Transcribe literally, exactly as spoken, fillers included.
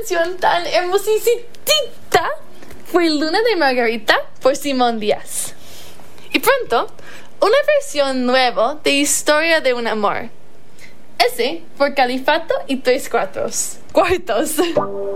canción tan hermosita fue Luna de Margarita por Simón Díaz. Y pronto, una versión nueva de Historia de un Amor. Ese por Califato y Tres Cuartos. Cuartos.